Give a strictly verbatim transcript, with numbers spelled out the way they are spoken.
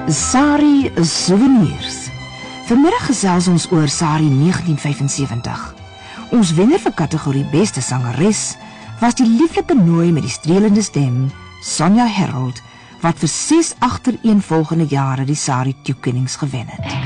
Sari Souvenirs. Vanmiddag gesels ons oor Sari negentien vyfensewentig. Ons wenner vir kategorie beste sangeres was die lieflike nooi met die strelende stem, Sonja Herold, wat vir ses agtereenvolgende jare die Sari toekennings gewen het.